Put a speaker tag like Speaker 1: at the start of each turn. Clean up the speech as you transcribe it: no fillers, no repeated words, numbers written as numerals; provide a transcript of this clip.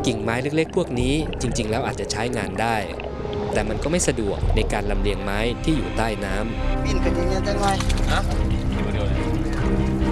Speaker 1: กิ่งไม้เล็กๆพวกนี้จริงๆแล้วอาจจะใช้งานได้ แต่มันก็ไม่สะดวกในการลำเลียงไม้ที่อยู่ใต้น้ำ
Speaker 2: ปีนขึ้นอย่างเงี้ยจังไง